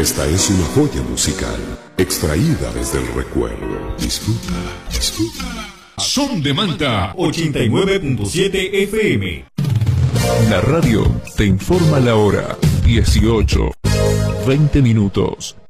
Esta es una joya musical, extraída desde el recuerdo. Disfruta, disfruta. Son de Manta 89.7 FM. La radio te informa la hora 18:20.